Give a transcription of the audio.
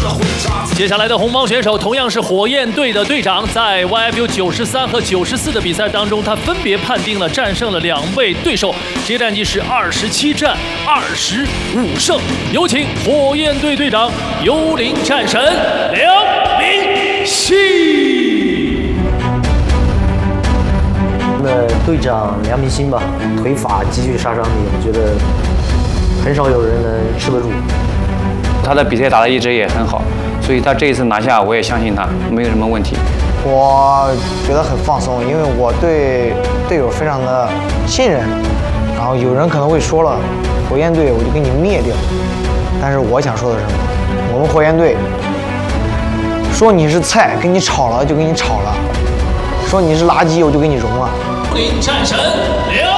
接下来的红毛选手同样是火焰队的队长，在 YFU 93和94的比赛当中，他分别判定了战胜了2位对手，职业战绩是27战25胜。有请火焰队队长幽灵战神梁明熙。 我们的队长梁明星吧，腿法极具杀伤力，我觉得很少有人能吃得住。 他的比赛打得一直也很好，所以他这一次拿下，我也相信他没有什么问题。 我觉得很放松，因为我对队友非常的信任。然后有人可能会说了，火焰队我就给你灭掉。但是我想说的是什么？我们火焰队说你是菜，给你炒了就给你炒了；说你是垃圾，我就给你融了。 幽灵战神梁。